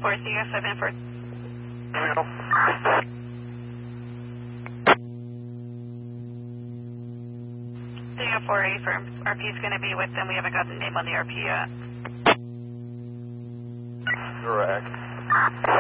4 CF7 for... CF4A firm. RP is going to be with them. We haven't got the name on the RP yet. Correct.